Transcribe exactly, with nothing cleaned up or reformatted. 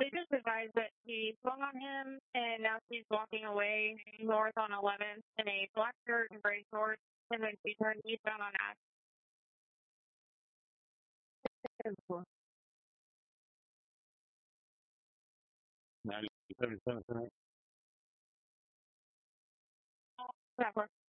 We just advised that he swung on him, and now she's walking away north on eleventh in a black shirt and gray shorts, and then she turned eastbound on Ash. ninety-seven, seven, seven.